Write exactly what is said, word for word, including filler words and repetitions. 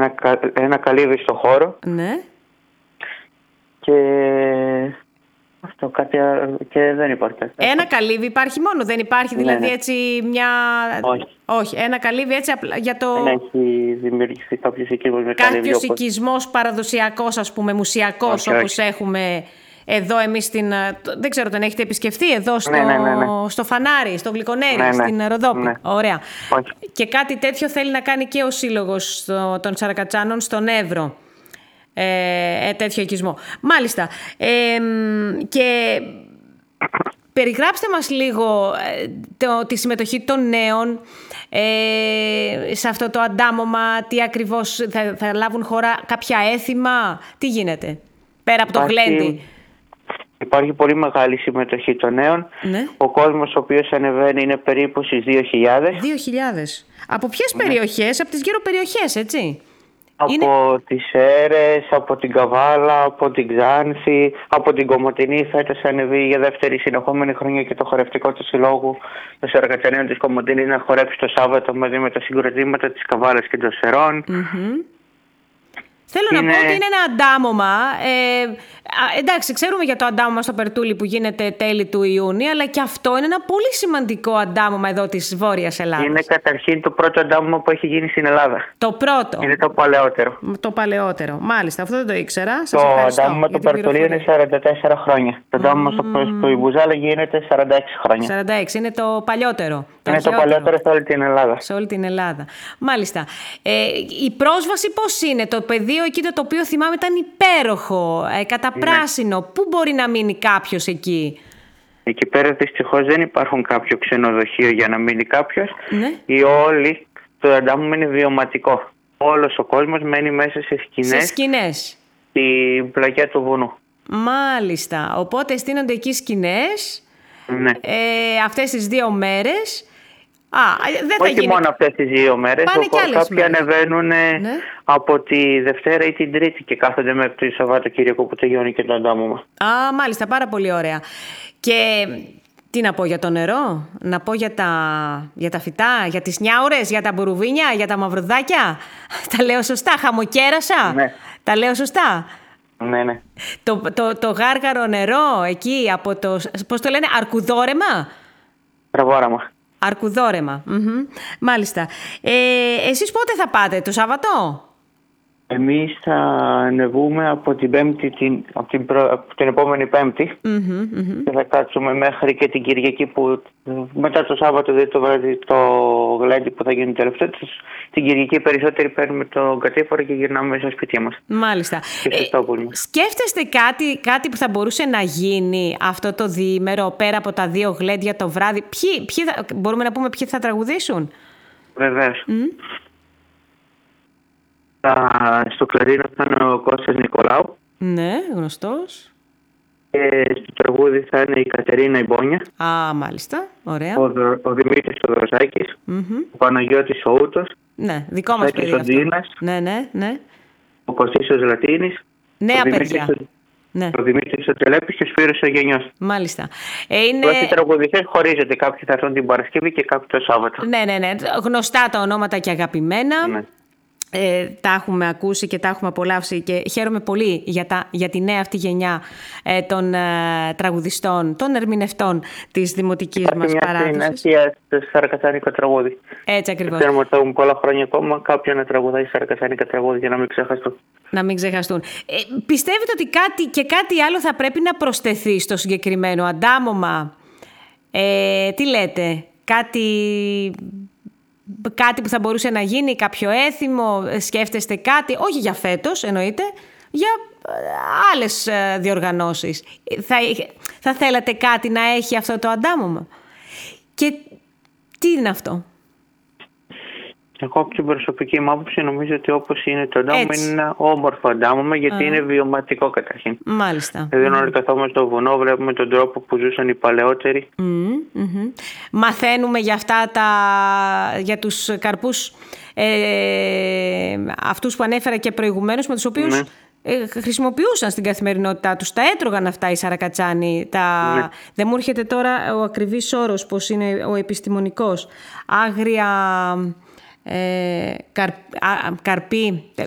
ένα, ένα καλύβι στο χώρο. Ναι. Και αυτό κάτι και δεν υπάρχει. Ένα καλύβι υπάρχει μόνο, δεν υπάρχει δηλαδή, ναι, ναι, έτσι μια... Όχι. Όχι, ένα καλύβι έτσι απλά για το... Δεν έχει δημιουργηθεί κάποιος οικισμός με καλύβι. Κάποιος οικισμός παραδοσιακός, ας πούμε, μουσιακός, όχι, όπως όχι. έχουμε εδώ εμείς στην... Δεν ξέρω, τον έχετε επισκεφθεί εδώ στο, ναι, ναι, ναι, ναι. στο Φανάρι, στο Γλυκονέρι, ναι, ναι, στην Ροδόπη. Ναι. Ωραία. Όχι. Και κάτι τέτοιο θέλει να κάνει και ο Σύλλογος στο, των Σαρακατσάνων στον Εύρο. Ε, τέτοιο οικισμό. Μάλιστα. Ε, και περιγράψτε μας λίγο ε, το, τη συμμετοχή των νέων ε, σε αυτό το αντάμωμα. Τι ακριβώς θα, θα λάβουν χώρα, κάποια έθιμα, τι γίνεται πέρα από υπάρχει, το γλέντι? Υπάρχει πολύ μεγάλη συμμετοχή των νέων. Ναι. Ο κόσμος ο οποίος ανεβαίνει είναι περίπου στις δύο χιλιάδες. δύο χιλιάδες. Από ποιες ναι. περιοχές? Από τις γύρω περιοχές, έτσι? Από είναι... τις Σέρρες, από την Καβάλα, από την Ξάνθη, από την Κομοτηνή. Φέτος ανεβεί για δεύτερη συνεχόμενη χρονιά και το χορευτικό του συλλόγου των Σαρακατσανίων της Κομοτηνής να χορέψει το Σάββατο μαζί με τα συγκροτήματα της Καβάλας και των Σερών. Mm-hmm. Θέλω είναι... να πω ότι είναι ένα αντάμωμα. Ε, εντάξει, ξέρουμε για το αντάμωμα στο Περτούλι που γίνεται τέλη του Ιούνιου, αλλά και αυτό είναι ένα πολύ σημαντικό αντάμωμα εδώ της Βόρειας Ελλάδας. Είναι καταρχήν το πρώτο αντάμωμα που έχει γίνει στην Ελλάδα. Το πρώτο. Είναι το παλαιότερο. Το παλαιότερο. Μάλιστα, αυτό δεν το ήξερα. Σας το αντάμωμα του Περτούλι είναι σαράντα τέσσερα χρόνια. Το αντάμωμα mm. στο Ιμπουζάλα γίνεται σαράντα έξι χρόνια. σαράντα έξι είναι το παλιότερο. Το είναι αρχαιότερο. Το παλαιότερο σε όλη την Ελλάδα. Σε όλη την Ελλάδα. Μάλιστα. Ε, η πρόσβαση πώς είναι? Το πεδίο εκεί το οποίο θυμάμαι ήταν υπέροχο, ε, καταπράσινο. Ναι. Πού μπορεί να μείνει κάποιος εκεί? Εκεί πέρα δυστυχώς δεν υπάρχουν κάποιο ξενοδοχείο για να μείνει κάποιος. Ναι. Ή όλοι, το αντάμωμα είναι βιωματικό. Όλος ο κόσμος μένει μέσα σε σκηνές. Σε σκηνές. Στην πλαγιά του βουνού. Μάλιστα. Οπότε στείνονται εκεί σκηνές. Ναι. Ε, αυτές τις δύο μέρες. Α, δεν θα Όχι γίνει... μόνο αυτές τις δύο μέρες. Πάνε και άλλες κάποιοι μέρες. ανεβαίνουν ναι. από τη Δευτέρα ή την Τρίτη και κάθονται μέχρι το Σαββατοκύριακο που τελειώνει και το αντάμωμα. Α, μάλιστα, πάρα πολύ ωραία. Και τι να πω για το νερό? Να πω για τα, για τα φυτά, για τις νιάουρες, για τα μπουρουβίνια, για τα μαυρουδάκια? Τα λέω σωστά? Χαμοκέρασα? Ναι. Τα λέω σωστά? Ναι, ναι. Το, το, το γάργαρο νερό εκεί από το, πώς το λένε, αρκουδόρεμα? Τραβόραμα. Αρκουδόρεμα. Mm-hmm. Μάλιστα. Ε, εσείς πότε θα πάτε, το Σάββατο? Εμείς θα ανεβούμε από την, πέμπτη, την, από την, προ, από την επόμενη Πέμπτη mm-hmm, mm-hmm. και θα κάτσουμε μέχρι και την Κυριακή που μετά το Σάββατο, δηλαδή το βράδυ, το γλέντι που θα γίνει τελευταίο. Την Κυριακή περισσότεροι παίρνουμε το κατήφορο και γυρνάμε μέσα στα σπίτια μας. Μάλιστα. Ε, σκέφτεστε κάτι, κάτι που θα μπορούσε να γίνει αυτό το διήμερο πέρα από τα δύο γλέντια το βράδυ? Ποιοι, ποιοι θα, μπορούμε να πούμε ποιοι θα τραγουδήσουν? Βεβαίως. Mm? Στο κλαρίνο θα είναι ο Κώστας Νικολάου. Ναι, γνωστός. Και στο τραγούδι θα είναι η Κατερίνα Ιμπόνια. Α, μάλιστα, ωραία. Ο, ο Δημήτρης ο Δροσάκης. Mm-hmm. Ο Παναγιώτης ο Ούτος. Ναι, δικό μας παιδί αυτό. Ναι, ναι, ναι. Ο Κωστής ο Ζλατίνης. Νέα παιδιά. Ο, ναι. ο Δημήτρης ο Τελέπης και ο Σπύρος ο Γενιός. Μάλιστα. Ε, είναι... Όσοι τραγουδιστές χωρίζονται. Κάποιοι θα έρθουν την Παρασκευή και κάποιοι το Σάββατο. Ναι, ναι, ναι. Γνωστά τα ονόματα και αγαπημένα. Ναι. Ε, τα έχουμε ακούσει και τα έχουμε απολαύσει και χαίρομαι πολύ για, τα, για τη νέα αυτή γενιά ε, των ε, τραγουδιστών, των ερμηνευτών της δημοτικής μας παράδοσης. Υπάρχει μια στο σαρακατσάνικο τραγούδι. Έτσι ακριβώς. Ξέρουμε ότι έχουμε πολλά χρόνια ακόμα κάποιον να τραγουδάει σαρακατσάνικα τραγούδι για να μην ξεχαστούν. Να μην ξεχαστούν. Ε, πιστεύετε ότι κάτι και κάτι άλλο θα πρέπει να προσθεθεί στο συγκεκριμένο αντάμωμα? Ε, τι λέτε, κάτι... Κάτι που θα μπορούσε να γίνει, κάποιο έθιμο, σκέφτεστε κάτι, όχι για φέτος εννοείται, για άλλες διοργανώσεις. Θα, θα θέλατε κάτι να έχει αυτό το αντάμωμα? Και τι είναι αυτό? Εγώ από την προσωπική μου άποψη νομίζω ότι όπως είναι το αντάμωμα είναι ένα όμορφο αντάμωμα γιατί Α. είναι βιωματικό καταρχήν. Μάλιστα. Δηλαδή mm. όλοι καθόμαστε στο βουνό, βλέπουμε τον τρόπο που ζούσαν οι παλαιότεροι. Mm, mm-hmm. Μαθαίνουμε για αυτά τα, για τους καρπούς ε, αυτούς που ανέφερα και προηγουμένως, με τους οποίους mm. ε, χρησιμοποιούσαν στην καθημερινότητά τους. Τα έτρωγαν αυτά οι Σαρακατσάνοι. Τα... Mm. Δεν μου έρχεται τώρα ο ακριβής όρος, πως είναι ο επιστημονικός. Άγρια... Ε, καρ, α, καρπί,